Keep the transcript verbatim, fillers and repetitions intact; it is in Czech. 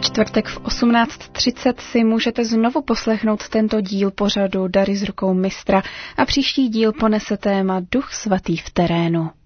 čtvrtek v osmnáct třicet si můžete znovu poslechnout tento díl pořadu Dary z rukou mistra a příští díl ponese téma Duch svatý v terénu.